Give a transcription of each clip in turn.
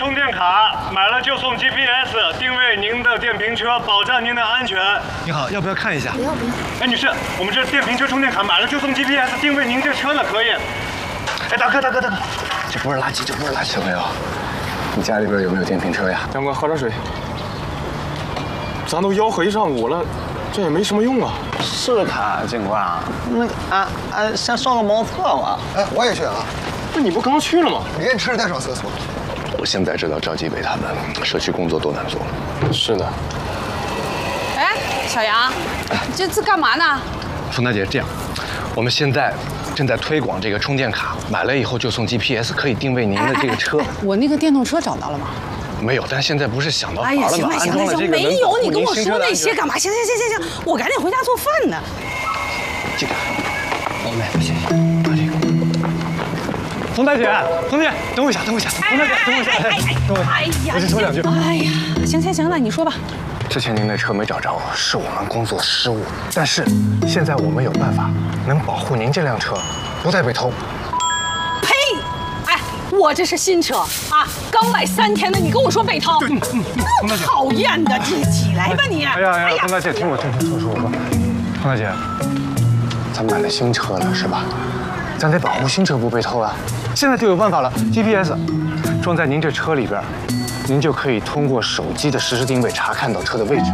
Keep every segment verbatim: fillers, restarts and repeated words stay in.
充电卡，买了就送 G P S， 定位您的电瓶车，保障您的安全。 你好，要不要看一下？ 不要不要。 哎，女士，我们这电瓶车充电卡买了就送 G P S， 定位您这车呢，可以。哎，大哥大哥大哥，这不是垃圾，这不是垃圾。 小朋友，你家里边有没有电瓶车呀？ 长官，喝点水。咱都吆喝一上午了，这也没什么用啊。 是他，警官，那个俺俺先上个茅厕吧。 哎，我也去啊。 那你不刚去了吗？ 连吃带上厕所。 我现在知道赵继伟他们社区工作多难做。 是的。 哎，小杨，这次干嘛呢？ 冯大姐，这样，我们现在正在推广这个充电卡，买了以后就送 G P S， 可以定位您的这个车。 哎哎哎我那个电动车找到了吗？ 没有，但现在不是想到法哎呀，行了吗？ 了行了行了，没有，你跟我说那些干嘛？行行行行行，我赶紧回家做饭呢。 这个，我们谢谢。把这个。冯大姐，冯大姐，等我一下，等我一下，冯大姐，等我一下，等我一下， 哎呀， 我先说两句。 哎呀，行行行了，你说吧。 之前您的车没找着，是我们工作失误，但是现在我们有办法能保护您这辆车不再被偷。 呸！哎，我这是新车啊，刚来三天的，你跟我说被偷， 嗯嗯嗯， 讨厌的，你起来吧你！ 哎呀哎呀，冯大姐，听我听听说说我说，冯大姐，咱买了新车了是吧？咱得保护新车不被偷啊！现在就有办法了 ，G P S 装在您这车里边，您就可以通过手机的实时定位查看到车的位置。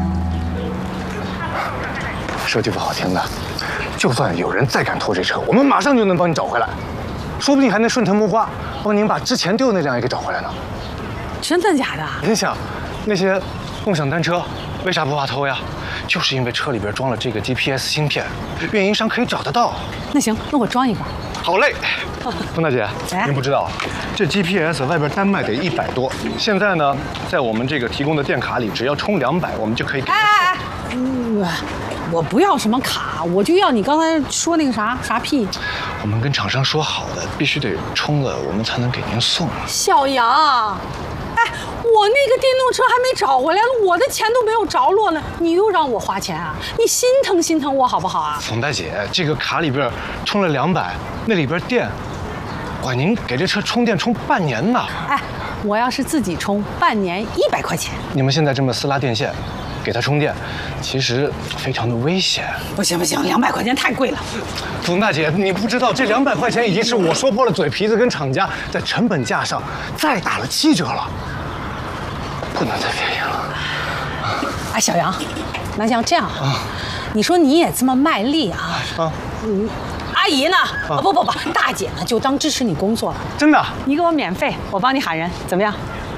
说句不好听的，就算有人再敢偷这车，我们马上就能帮你找回来，说不定还能顺藤摸瓜，帮您把之前丢的那辆也给找回来呢。 真的假的？ 你想，那些共享单车为啥不怕偷呀？就是因为车里边装了这个 G P S 芯片，运营商可以找得到。 那行，那我装一个。 好嘞，冯大姐，您不知道，这 G P S 外边单卖得一百多，现在呢，在我们这个提供的电卡里，只要充两百，我们就可以给。 哎哎哎，嗯，我不要什么卡，我就要你刚才说那个啥啥屁。 我们跟厂商说好的，必须得充了，我们才能给您送。 小杨。哎，我那个电动车还没找回来，我的钱都没有着落呢，你又让我花钱啊？你心疼心疼我好不好啊？ 冯大姐，这个卡里边充了两百，那里边电，管您给这车充电充半年呢。 哎，我要是自己充，半年一百块钱。 你们现在这么私拉电线，给它充电，其实非常的危险。 不行不行，两百块钱太贵了。 冯大姐，你不知道这两百块钱已经是我说破了嘴皮子跟厂家在成本价上再打了七折了，不能再便宜了。 哎，小杨，那像这样啊，你说你也这么卖力啊？啊，嗯，阿姨呢？啊，不不不，大姐呢，就当支持你工作了。 真的？ 你给我免费，我帮你喊人，怎么样？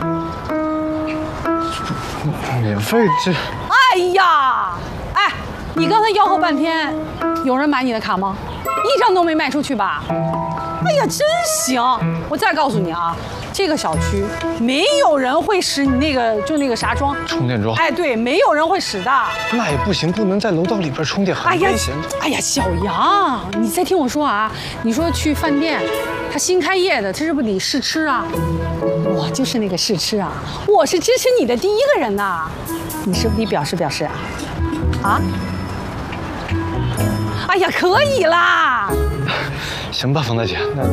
免费这？ 哎呀，哎，你刚才吆喝半天，有人买你的卡吗？一张都没卖出去吧？哎呀，真行！我再告诉你啊，这个小区没有人会使你那个就那个啥桩充电桩。 哎，对，没有人会使的。 那也不行，不能在楼道里边充电，很危险。 哎呀，小杨，你再听我说啊，你说去饭店，他新开业的，他是不是得试吃啊？我就是那个试吃啊，我是支持你的第一个人呐，你是不是你表示表示啊？啊？哎呀，可以啦。 行吧，冯大姐，那。